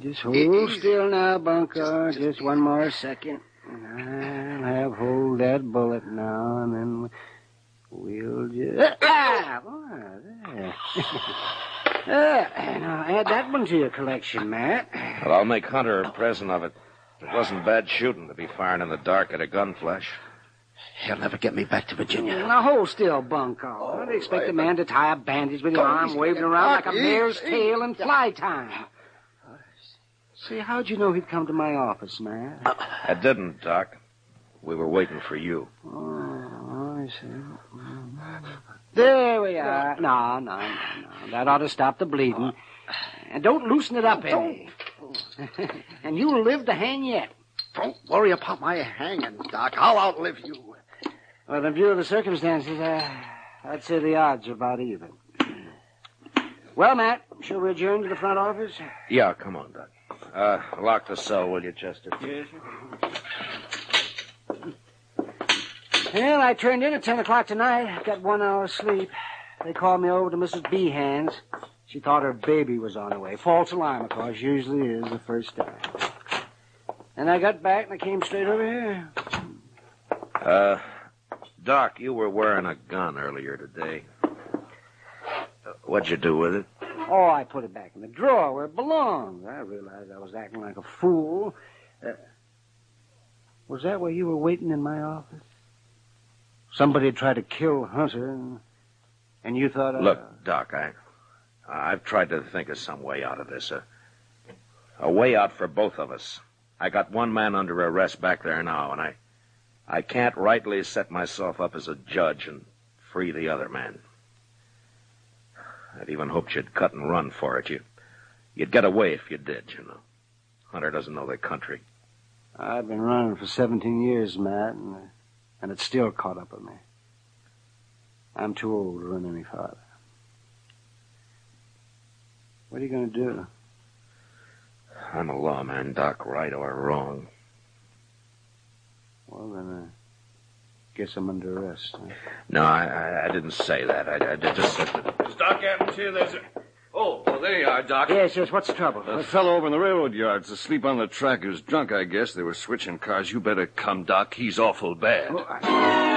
just hold still now, Bunker. Just one more second. I'll have hold that bullet now, and then we'll just... there. Now, add that one to your collection, Matt. Well, I'll make Hunter a present of it. It wasn't bad shooting to be firing in the dark at a gun flash. He'll never get me back to Virginia. Now, hold still, Bunker. How do you expect a man to tie a bandage with his arm waving around like a mare's tail in fly time? See, how'd you know he'd come to my office, Matt? I didn't, Doc. We were waiting for you. Oh, I see. There we are. No. That ought to stop the bleeding. And don't loosen it up any. And you'll live to hang yet. Don't worry about my hanging, Doc. I'll outlive you. Well, in view of the circumstances, I'd say the odds are about even. Well, Matt, shall we adjourn to the front office? Yeah, come on, Doc. Lock the cell, will you, Chester? Yes, sir. Well, I turned in at 10 o'clock tonight. I got 1 hour's sleep. They called me over to Mrs. Behan's. She thought her baby was on the way. False alarm, of course. Usually is the first time. And I got back and I came straight over here. Doc, you were wearing a gun earlier today. What'd you do with it? Oh, I put it back in the drawer where it belonged. I realized I was acting like a fool. Was that where you were waiting in my office? Somebody tried to kill Hunter, and you thought... Look, Doc, I've tried to think of some way out of this. A way out for both of us. I got one man under arrest back there now, and I can't rightly set myself up as a judge and free the other man. I'd even hoped you'd cut and run for it. You'd get away if you did, you know. Hunter doesn't know the country. I've been running for 17 years, Matt, and it's still caught up with me. I'm too old to run any farther. What are you going to do? I'm a lawman, Doc, right or wrong. Well, then, guess I'm under arrest. Huh? No, I didn't say that. I just said that... Does Doc Adams here? There's a... Oh, there you are, Doc. Yes, what's the trouble? A fellow over in the railroad yard's asleep on the track. He was drunk, I guess. They were switching cars. You better come, Doc. He's awful bad. Oh,